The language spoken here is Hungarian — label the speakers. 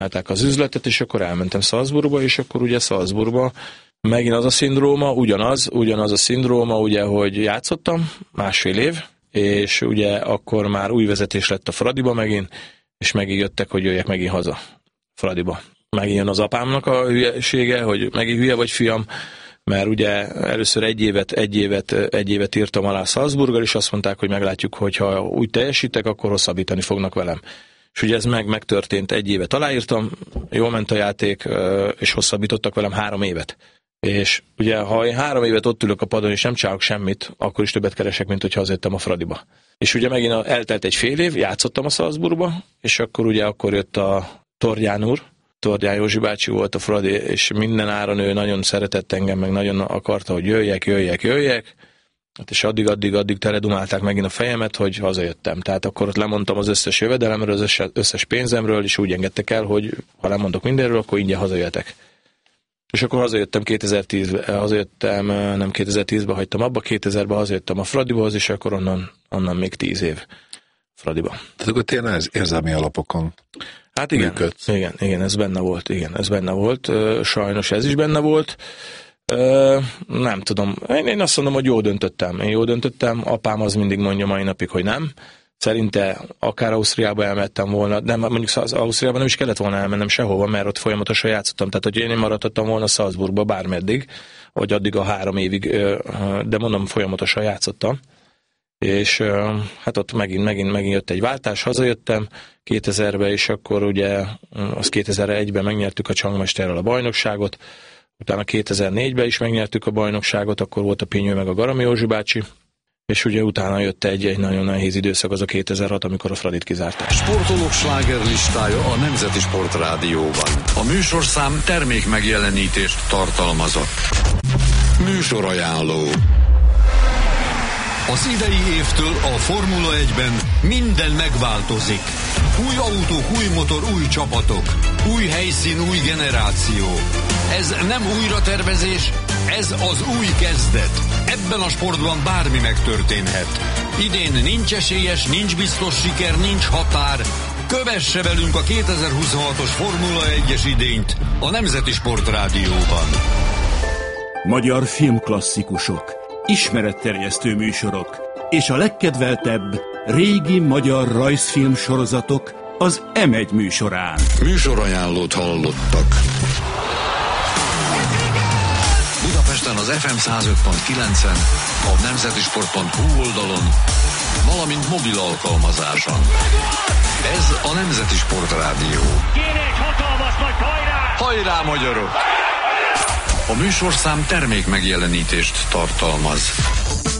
Speaker 1: csinálták az üzletet, és akkor elmentem Salzburgba, és akkor ugye Salzburgba megint az a szindróma, ugyanaz a szindróma, ugye, hogy játszottam 1,5 év, és ugye akkor már új vezetés lett a Fradiba megint, és megint jöttek, hogy jöjjek megint haza Fradiba. Megint jön az apámnak a hülyesége, hogy megint hülye vagy fiam, mert ugye először egy évet írtam alá Salzburggal, és azt mondták, hogy meglátjuk, hogy ha úgy teljesítek, akkor hosszabbítani fognak velem. És ugye ez megtörtént, 1 évet aláírtam, jól ment a játék, és hosszabbítottak velem 3 évet. És ugye, ha én 3 évet ott ülök a padon, és nem csinálok semmit, akkor is többet keresek, mint hogyha hazajöttem a Fradiba. És ugye megint eltelt 1,5 év, játszottam a Salzburgba, és akkor ugye akkor jött a Tordján úr, Tordján Józsi bácsi volt a Fradi, és minden áron ő nagyon szeretett engem, meg nagyon akarta, hogy jöjjek. Hát és addig teledumálták megint a fejemet, hogy hazajöttem. Tehát akkor ott lemondtam az összes jövedelemről, az összes pénzemről, és úgy engedtek el, hogy ha lemondok mindenről, akkor ingyen hazajöhetek. És akkor hazajöttem 2010-ben, nem 2010-ben hagytam abba, 2000-ben hazajöttem a Fradihoz, és akkor onnan még 10 év Fradiba.
Speaker 2: Tehát akkor tényleg érzelmi alapokon
Speaker 1: hát igen, ez benne volt. Sajnos ez is benne volt. Nem tudom. Én azt mondom, hogy jól döntöttem. Apám az mindig mondja mai napig, hogy nem. Szerinte akár Ausztriába elmentem volna, de mondjuk Ausztriában nem is kellett volna elmennem sehova, mert ott folyamatosan játszottam. Tehát, hogy én maradhattam volna Salzburgba bármeddig, vagy addig a 3 évig, de mondom, folyamatosan játszottam. És hát ott megint jött egy váltás, hazajöttem 2000-ben, és akkor ugye az 2001-ben megnyertük a Csangmesterrel a bajnokságot, utána 2004-ben is megnyertük a bajnokságot, akkor volt a Pinyő meg a Garami Józsi bácsi, és ugye utána jött egy nagyon nehéz időszak, az a 2006, amikor a Fradit kizárták.
Speaker 3: Sportolók slágerlistája a Nemzeti Sport Rádióban. A műsorszám termék megjelenítést tartalmazott. Műsorajánló. Az idei évtől a Formula 1-ben minden megváltozik. Új autók, új motor, új csapatok. Új helyszín, új generáció. Ez nem újratervezés, ez az új kezdet. Ebben a sportban bármi megtörténhet. Idén nincs esélyes, nincs biztos siker, nincs határ. Kövesse velünk a 2026-os Formula 1-es idényt a Nemzeti Sport Rádióban.
Speaker 4: Magyar filmklasszikusok, ismeretterjesztő műsorok és a legkedveltebb régi magyar rajzfilm sorozatok az M1 műsorán.
Speaker 3: Műsorajánlót hallottak. Budapesten az FM 105.9-en, a nemzetisport.hu oldalon, valamint mobil alkalmazáson. Ez a Nemzeti Sport Rádió.
Speaker 5: Kéne egy hatalmas nagy hajrá!
Speaker 3: Hajrá, magyarok! A műsorszám termék megjelenítést tartalmaz.